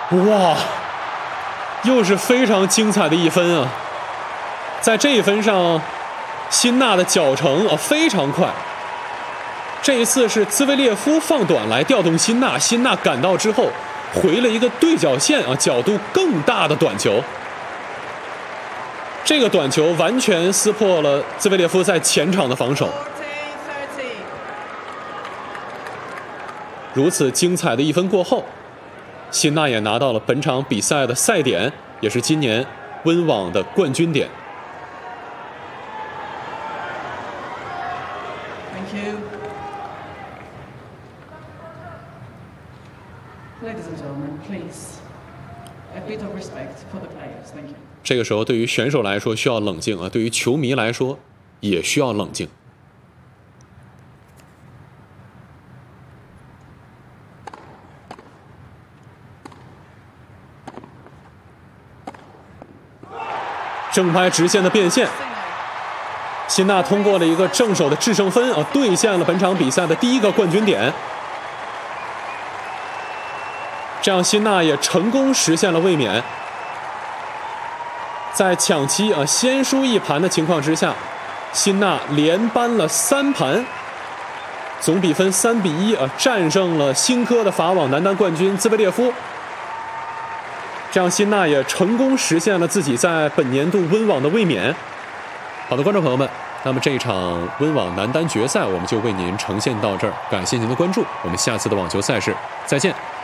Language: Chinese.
哇，又是非常精彩的一分啊！在这一分上，辛纳的脚程非常快。这一次是兹维列夫放短来调动辛纳，辛纳赶到之后回了一个对角线角度更大的短球。这个短球完全撕破了兹维列夫在前场的防守。如此精彩的一分过后，辛纳也拿到了本场比赛的赛点，也是今年温网的冠军点。 Thank you. Ladies and gentlemen, please, a bit of respect for the players. Thank you. 这个时候，对于选手来说需要冷静对于球迷来说也需要冷静。正拍直线的变线，辛纳通过了一个正手的制胜分兑现了本场比赛的第一个冠军点。这样辛纳也成功实现了卫冕。在抢七先输一盘的情况之下，辛纳连扳了3盘，总比分3比1战胜了新科的法网男单冠军兹维列夫。这样辛纳也成功实现了自己在本年度温网的卫冕。好的，观众朋友们，那么这一场温网男单决赛我们就为您呈现到这儿，感谢您的关注，我们下次的网球赛事再见。